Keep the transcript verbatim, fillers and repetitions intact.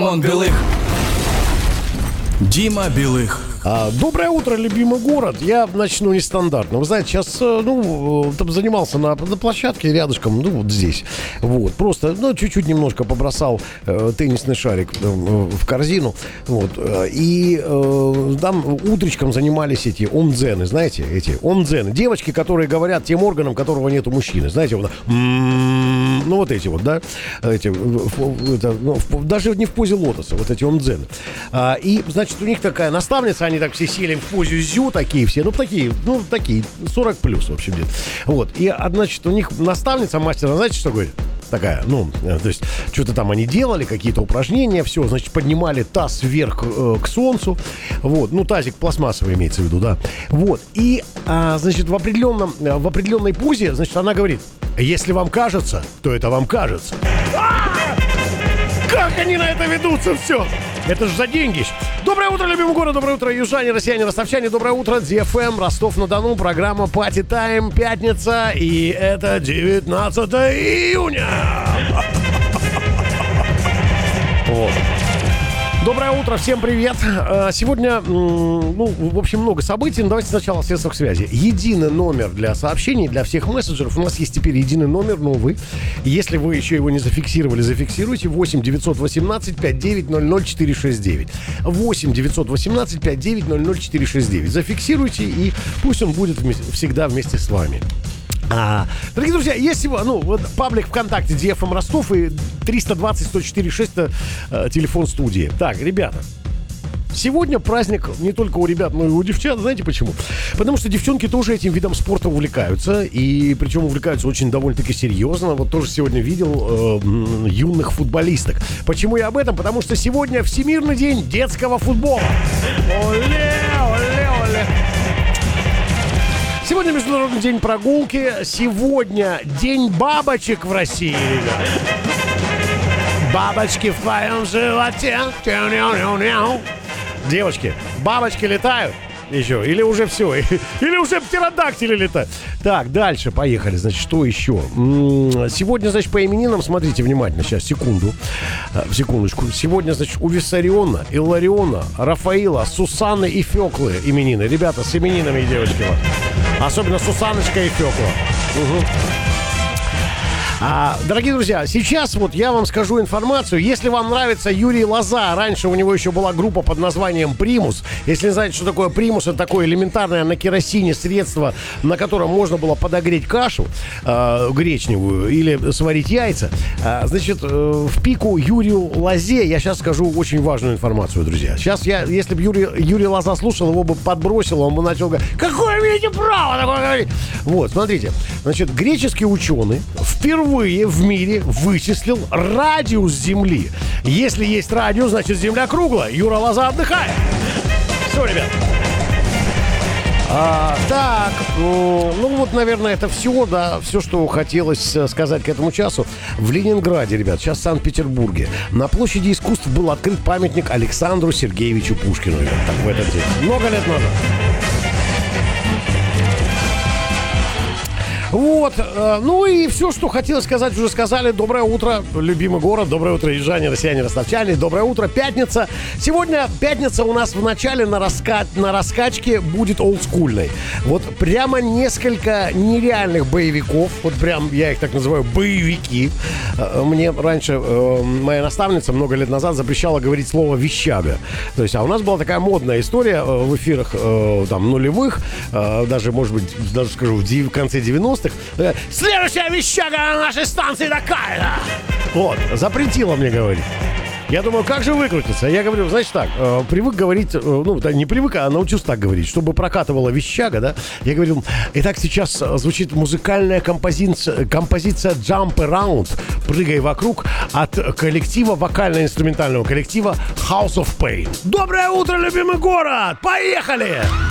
Он Белых. Дима Белых. А, доброе утро, любимый город. Я начну нестандартно. Вы знаете, сейчас, ну, там занимался на, на площадке рядышком, ну, вот здесь. Вот, просто, ну, чуть-чуть немножко побросал э, теннисный шарик э, в корзину. Вот, э, и э, там утречком занимались эти омдзены, знаете, эти омдзены. Девочки, которые говорят тем органам, которого нет у мужчины. Знаете, вот, м-м-м, ну, вот эти вот, да, эти, это, ну, даже не в позе лотоса, вот эти омдзены. А, и, значит, у них такая наставница, они так все сели в позе зю, такие все, ну, такие, ну, такие, сорок плюс, в общем, где-то. Вот, и, значит, у них наставница, мастер, знаете, что говорит? Такая, ну, то есть, что-то там они делали, какие-то упражнения, все, значит, поднимали таз вверх э, к солнцу, вот, ну, тазик пластмассовый имеется в виду, да, вот, и, а, значит, в определенном, в определенной позе, значит, она говорит, если вам кажется, то это вам кажется. А-а-а! Как они на это ведутся, все? Это же за деньги. Доброе утро, любимый город, доброе утро, южане, россияне, ростовчане, доброе утро, ди эф эм, Ростов-на-Дону, программа Party Time, пятница, и это девятнадцатое июня. Вот. Доброе утро, всем привет. Сегодня, ну, в общем, много событий. Давайте сначала о средствах связи. Единый номер для сообщений, для всех мессенджеров. У нас есть теперь единый номер новый. Если вы еще его не зафиксировали, зафиксируйте. восемь девятьсот восемнадцать пятьдесят девять ноль ноль четыре шесть девять. восемь девятьсот восемнадцать пятьдесят девять ноль ноль четыре шесть девять. Зафиксируйте, и пусть он будет вместе, всегда вместе с вами. А, дорогие друзья, есть его, ну, вот паблик ВКонтакте ди эф эм Ростов и триста двадцать сто четыре шесть э, телефон студии. Так, ребята, сегодня праздник не только у ребят, но и у девчат. Знаете почему? Потому что девчонки тоже этим видом спорта увлекаются. И причем увлекаются очень довольно-таки серьезно. Вот тоже сегодня видел э, юных футболисток. Почему я об этом? Потому что сегодня Всемирный день детского футбола. Оле, оле, оле. Сегодня Международный день прогулки. Сегодня день бабочек в России, ребят. Бабочки в твоем животе. Девочки, бабочки летают еще? Или уже все? Или уже птеродактили летают? Так, дальше, поехали. Значит, что еще? Сегодня, значит, по именинам, смотрите внимательно, сейчас, секунду. Секундочку. Сегодня, значит, у Виссариона, Иллариона, Рафаила, Сусанны и Феклы именины. Ребята, с именинами, девочки. Особенно Сусаночка и Фекла. Угу. А, дорогие друзья, сейчас вот я вам скажу информацию. Если вам нравится Юрий Лоза, раньше у него еще была группа под названием «Примус». Если не знаете, что такое «Примус», это такое элементарное на керосине средство, на котором можно было подогреть кашу э, гречневую или сварить яйца. Э, значит, э, в пику Юрию Лозе я сейчас скажу очень важную информацию, друзья. Сейчас я, если бы Юрий, Юрий Лоза слушал, его бы подбросил, он бы начал говорить: какое имеете право такое говорить? Вот, смотрите. Значит, греческий ученый впервые Впервые в мире вычислил радиус Земли. Если есть радиус, значит Земля круглая. Юра Лоза отдыхает. Все, ребят. А, так, ну, ну вот, наверное, это все, да, все, что хотелось сказать к этому часу. В Ленинграде, ребят, сейчас в Санкт-Петербурге, на площади искусств был открыт памятник Александру Сергеевичу Пушкину, ребят, так в этот день. Много лет назад. Вот, э, ну и все, что хотелось сказать, уже сказали. Доброе утро, любимый город, доброе утро, южане, россияне, ростовчане, доброе утро, пятница. Сегодня пятница у нас в начале на, раска... на раскачке будет олдскульной. Вот прямо несколько нереальных боевиков, вот прям я их так называю, боевики. Мне раньше э, моя наставница много лет назад запрещала говорить слово «вещага». То есть, а у нас была такая модная история э, в эфирах э, там нулевых, э, даже, может быть, даже скажу, в, дев... в конце девяностых. Следующая вещага на нашей станции такая. Вот, запретила мне говорить. Я думаю, как же выкрутиться? Я говорю, значит так, э, привык говорить, э, ну, да, не привык, а научился так говорить, чтобы прокатывала вещага, да. Я говорил, итак, сейчас звучит музыкальная композиция, композиция Jump Around, прыгай вокруг, от коллектива, вокально-инструментального коллектива House of Pain. Доброе утро, любимый город! Поехали!